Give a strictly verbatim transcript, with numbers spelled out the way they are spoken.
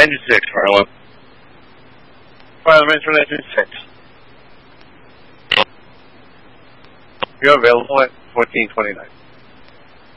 ninety-six, Marlon. Marlon, for ninety-six. You're available at fourteen twenty-nine.